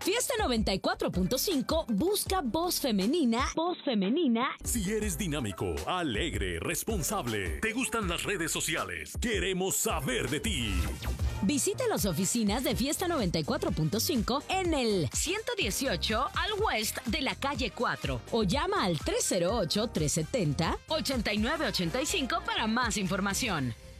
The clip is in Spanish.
Fiesta 94.5 busca voz femenina. Voz femenina. Si eres dinámico, alegre, responsable, te gustan las redes sociales, queremos saber de ti. Visita las oficinas de Fiesta 94.5 en el 118 al West de la calle 4 o llama al 308-370-8985 para más información.